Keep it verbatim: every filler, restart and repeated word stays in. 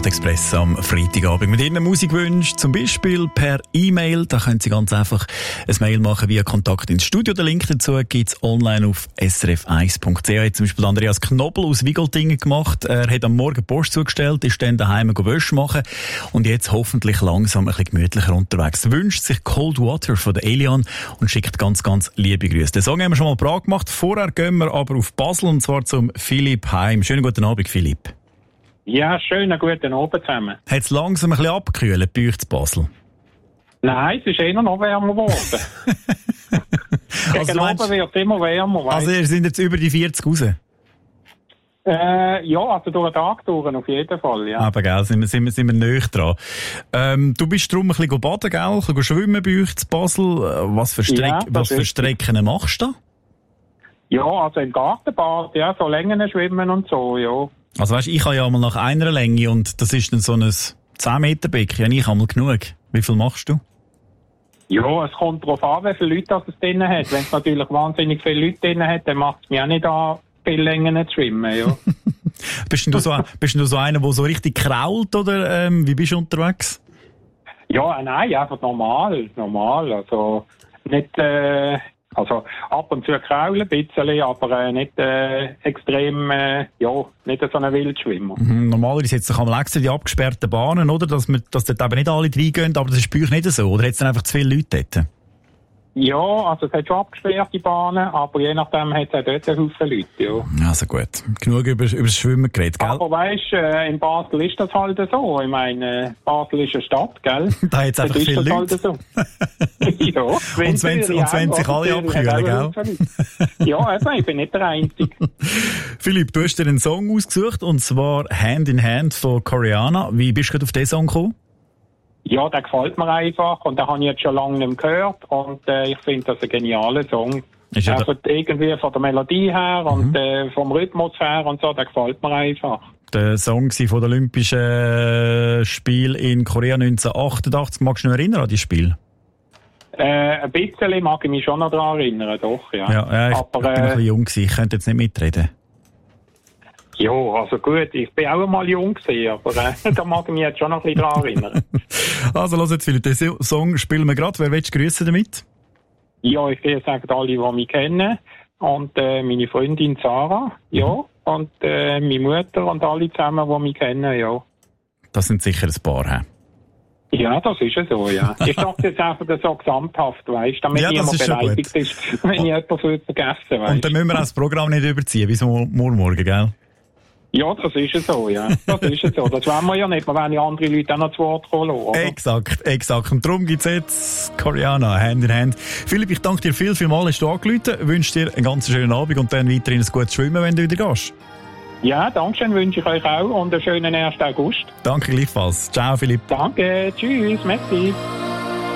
Nachtexpress am Freitagabend. Mit Ihnen Musikwünschen, zum Beispiel per E-Mail. Da können Sie ganz einfach ein Mail machen via Kontakt ins Studio. Den Link dazu gibt es online auf s r f eins punkt c h. Hat zum Beispiel Andreas Knobel aus Wigoltingen gemacht. Er hat am Morgen Post zugestellt, ist dann daheim Wäsche machen und jetzt hoffentlich langsam ein bisschen gemütlicher unterwegs. Wünscht sich Cold Water von der Elian und schickt ganz, ganz liebe Grüße. Den Song haben wir schon mal parat gemacht. Vorher gehen wir aber auf Basel und zwar zum Philipp Heim. Schönen guten Abend, Philipp. Ja, schönen guten Abend zusammen. Hat es langsam ein bisschen abgekühlt bei euch zu Basel? Nein, es ist eher noch wärmer geworden. Gegen also Abend wird es immer wärmer. Also ihr seid jetzt über die vierzig raus? Äh, ja, also durch den Tag durch, auf jeden Fall, ja. Aber gell, sind wir, sind wir, sind wir näher dran. Ähm, du bist drum ein bisschen baden, gell? Ein bisschen schwimmen bei euch zu Basel. Was für, Streck, ja, was für Strecken machst du da? Ja, also im Gartenbad, ja, so Längen schwimmen und so, ja. Also weißt, ich habe ja mal nach einer Länge und das ist dann so ein zehn Meter Becken. Ja, ich habe mal genug. Wie viel machst du? Ja, es kommt darauf an, wie viele Leute das es drin hat. Wenn es natürlich wahnsinnig viele Leute drin hat, dann macht es mich auch nicht an, viele Längen zu schwimmen, ja. bist denn du so, bist du so einer, der so richtig krault, oder ähm, wie bist du unterwegs? Ja, nein, einfach normal, normal. Also nicht, äh, also ab und zu kraulen ein bisschen, aber äh, nicht äh, extrem, äh, ja, nicht so ein Wildschwimmer. Mhm, normalerweise hat es doch extra die abgesperrten Bahnen, oder? Dass, wir, dass dort eben nicht alle reingehen, aber das ist bei euch nicht so, oder hat es dann einfach zu viele Leute dort? Ja, also es hat schon abgesperrte Bahnen, aber je nachdem hat es auch dort einen Haufen Leute, ja. Also gut, genug über, über das Schwimmen geredet, gell? Aber weisst, äh, in Basel ist das halt so. Ich meine, Basel ist eine Stadt, gell? Da hat es einfach viele Leute. Halt so. Ja. Und wenn, und wenn sich alle abkühlen, gell? Ja, eben, ich bin nicht der Einzige. Philipp, du hast dir einen Song ausgesucht, und zwar Hand in Hand von Koreana. Wie bist du gerade auf diesen Song gekommen? Ja, der gefällt mir einfach und den habe ich jetzt schon lange nicht mehr gehört und äh, ich finde das ein genialer Song. Ist ja also irgendwie von der Melodie her und mhm. äh, vom Rhythmus her und so, der gefällt mir einfach. Der Song von den Olympischen Spielen in Korea neunzehnhundertachtundachtzig. Magst du dich noch erinnern an das Spiel? Äh, ein bisschen mag ich mich schon noch daran erinnern, doch, ja. Ja, ja ich, Aber, ich bin äh, ein bisschen jung gewesen, ich könnte jetzt nicht mitreden. Ja, also gut, ich bin auch einmal jung gewesen, aber äh, da mag ich mich jetzt schon noch ein bisschen daran erinnern. Also, lass jetzt, Philipp, den Song spielen wir gerade. Wer willst du grüßen damit? Ja, ich will sagen, alle, die mich kennen. Und äh, meine Freundin Sarah, ja. Mhm. Und äh, meine Mutter und alle zusammen, die mich kennen, ja. Das sind sicher ein paar, hä? Ja, das ist ja so, ja. Ich dachte jetzt einfach so gesamthaft, weißt, damit ja, niemand beleidigt ist, wenn ich etwas vergessen, weißt. Und dann müssen wir auch das Programm nicht überziehen, bis morgen, gell? Ja, das ist ja so, ja. Das ist ja so. Das wollen wir ja nicht. Wir wollen ja andere Leute auch noch zu Wort kommen lassen, oder? Exakt, exakt. Und darum gibt es jetzt Koreana, Hand in Hand. Philipp, ich danke dir viel, viel mal, hast du angerufen. Ich wünsche dir einen ganz schönen Abend und dann weiterhin ein gutes Schwimmen, wenn du wieder gehst. Ja, danke schön, wünsche ich euch auch und einen schönen ersten August. Danke gleichfalls. Ciao, Philipp. Danke, tschüss, merci.